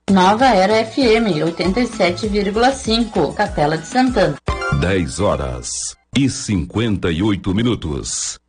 Nova Era FM 87,5, Capela de Santana. 10 horas e 58 minutos.